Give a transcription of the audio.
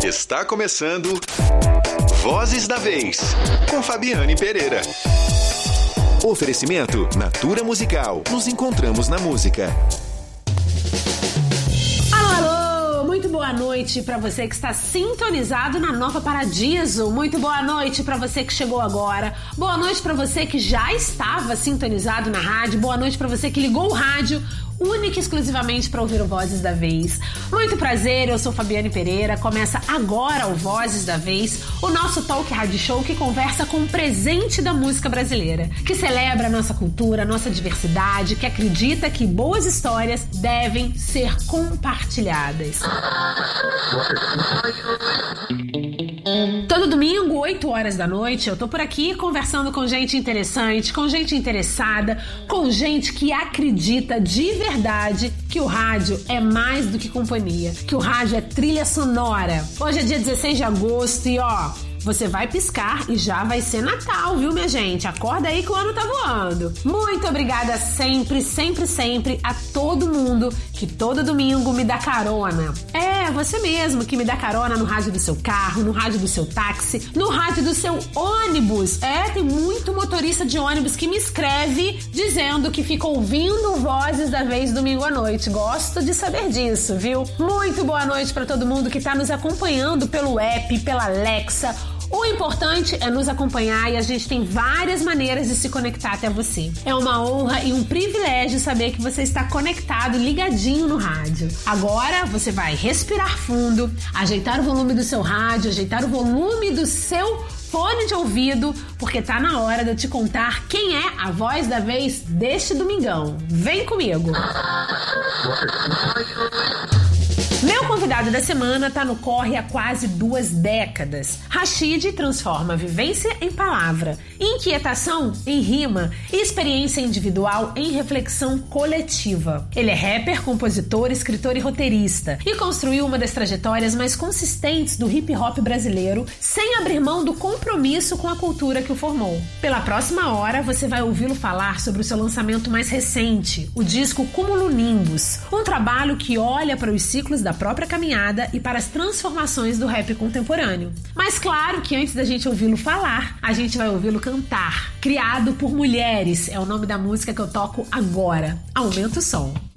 Está começando Vozes da Vez, com Fabiane Pereira. Oferecimento Natura Musical. Nos encontramos na música. Muito boa noite para você que está sintonizado na Nova Paradiso. Muito boa noite para você que chegou agora. Boa noite para você que já estava sintonizado na rádio. Boa noite para você que ligou o rádio única e exclusivamente para ouvir o Vozes da Vez. Muito prazer, eu sou Fabiane Pereira. Começa agora o Vozes da Vez, o nosso talk rádio show que conversa com o presente da música brasileira, que celebra a nossa cultura, a nossa diversidade, que acredita que boas histórias devem ser compartilhadas. Todo domingo, 8 horas da noite, eu tô por aqui conversando com gente interessante, com gente interessada, com gente que acredita de verdade que o rádio é mais do que companhia, que o rádio é trilha sonora. Hoje é dia 16 de agosto e ó, você vai piscar e já vai ser Natal, viu, minha gente? Acorda aí que o ano tá voando. Muito obrigada sempre, sempre, sempre a todo mundo que todo domingo me dá carona. É, você mesmo que me dá carona no rádio do seu carro, no rádio do seu táxi, no rádio do seu ônibus. É, tem muito motorista de ônibus que me escreve dizendo que fica ouvindo Vozes da Vez domingo à noite. Gosto de saber disso, viu? Muito boa noite para todo mundo que tá nos acompanhando pelo app, pela Alexa. O importante é nos acompanhar e a gente tem várias maneiras de se conectar até você. É uma honra e um privilégio saber que você está conectado, ligadinho no rádio. Agora você vai respirar fundo, ajeitar o volume do seu rádio, ajeitar o volume do seu fone de ouvido, porque tá na hora de eu te contar quem é a voz da vez deste domingão. Vem comigo! Meu convidado da semana tá no corre há quase 2 décadas. Rashid transforma vivência em palavra, inquietação em rima e experiência individual em reflexão coletiva. Ele é rapper, compositor, escritor e roteirista e construiu uma das trajetórias mais consistentes do hip hop brasileiro sem abrir mão do compromisso com a cultura que o formou. Pela próxima hora, você vai ouvi-lo falar sobre o seu lançamento mais recente, o disco Cúmulo Nimbus, um trabalho que olha para os ciclos da própria caminhada e para as transformações do rap contemporâneo. Mas claro que antes da gente ouvi-lo falar, a gente vai ouvi-lo cantar. Criado por Mulheres é o nome da música que eu toco agora. Aumenta o som.